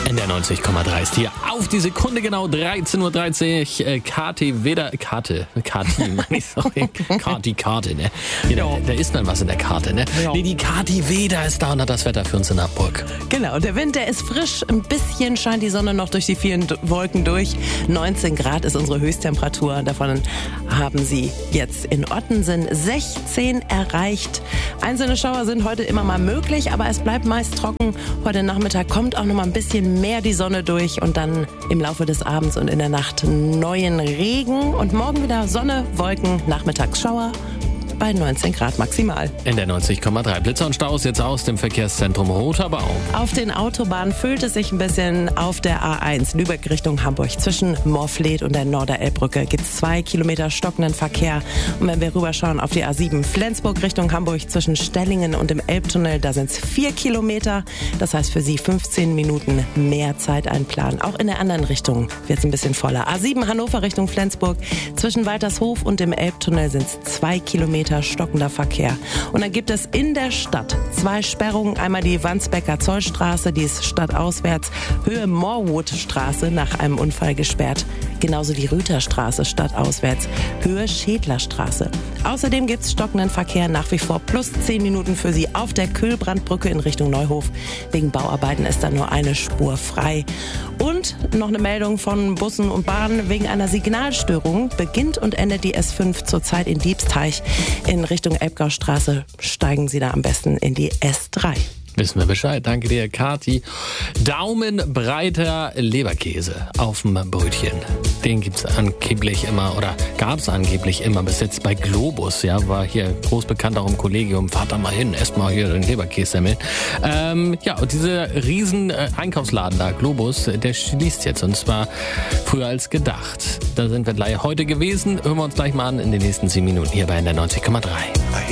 In der 90,3 ist hier auf die Sekunde genau 13.30 Uhr. Kati Weder, Kati, meine ich, sorry. Kati, ne? Da ist dann was in der Karte, ne? Ja. Nee, die Kati Weder ist da und hat das Wetter für uns in Hamburg. Genau, der Wind, der ist frisch. Ein bisschen scheint die Sonne noch durch die vielen Wolken durch. 19 Grad ist unsere Höchsttemperatur. Davon haben sie jetzt in Ottensen 16 erreicht. Einzelne Schauer sind heute immer mal möglich, aber es bleibt meist trocken. Heute Nachmittag kommt auch noch mal ein bisschen mehr die Sonne durch und dann im Laufe des Abends und in der Nacht neuen Regen. Und morgen wieder Sonne, Wolken, Nachmittagsschauer bei 19 Grad maximal. In der 90,3 Blitzer und Staus jetzt aus dem Verkehrszentrum Roter Baum. Auf den Autobahnen füllt es sich ein bisschen. Auf der A1 Lübeck Richtung Hamburg zwischen Morfleet und der Norderelbbrücke gibt es 2 Kilometer stockenden Verkehr. Und wenn wir rüberschauen auf die A7 Flensburg Richtung Hamburg zwischen Stellingen und dem Elbtunnel, da sind es 4 Kilometer. Das heißt für Sie 15 Minuten mehr Zeit einplanen. Auch in der anderen Richtung wird es ein bisschen voller. A7 Hannover Richtung Flensburg zwischen Waltershof und dem Elbtunnel sind es 2 Kilometer stockender Verkehr. Und dann gibt es in der Stadt 2 Sperrungen. Einmal die Wandsbecker Zollstraße, die ist stadtauswärts, Höhe Morwoodstraße nach einem Unfall gesperrt. Genauso die Rüterstraße stadtauswärts, Höhe Schädlerstraße. Außerdem gibt es stockenden Verkehr nach wie vor plus 10 Minuten für Sie auf der Kühlbrandbrücke in Richtung Neuhof. Wegen Bauarbeiten ist da nur eine Spur frei. Und noch eine Meldung von Bussen und Bahnen. Wegen einer Signalstörung beginnt und endet die S5 zurzeit in Diebsteich. In Richtung Elbgaustraße steigen Sie da am besten in die S3. Wissen wir Bescheid. Danke dir, Kati. Daumenbreiter Leberkäse auf dem Brötchen. Den gibt's angeblich immer oder gab's angeblich immer bis jetzt bei Globus. Ja, war hier groß bekannt auch im Kollegium. Fahrt da mal hin, esst mal hier den Leberkäsemmel. Und dieser riesen Einkaufsladen da, Globus, der schließt jetzt und zwar früher als gedacht. Da sind wir gleich heute gewesen. Hören wir uns gleich mal an in den nächsten 10 Minuten hier bei der 90,3.